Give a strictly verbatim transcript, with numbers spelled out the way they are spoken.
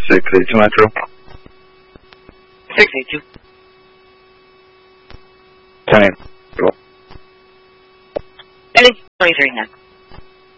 six eight two Metro. six eight two. ten eight. Any twenty-three now.